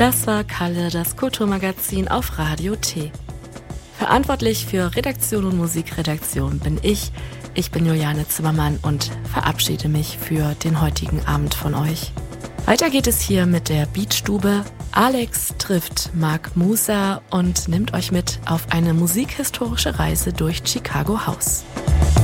Das war Kalle, das Kulturmagazin auf Radio T. Verantwortlich für Redaktion und Musikredaktion bin ich. Ich bin Juliane Zimmermann und verabschiede mich für den heutigen Abend von euch. Weiter geht es hier mit der Beatstube. Alex trifft Mark Musa und nimmt euch mit auf eine musikhistorische Reise durch Chicago House.